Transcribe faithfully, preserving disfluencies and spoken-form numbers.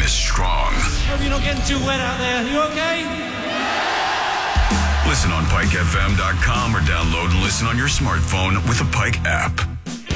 is strong. Hope you're not getting too wet out there. You okay? Listen on Pike F M dot com or download and listen on your smartphone with the Pike app.